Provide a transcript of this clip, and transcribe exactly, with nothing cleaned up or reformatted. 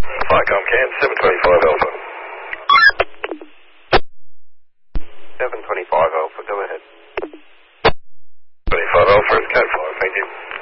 Firecom Can, seven twenty-five Alpha. seven twenty-five Alpha, go ahead. twenty-five Alpha, it's Cat five, thank you.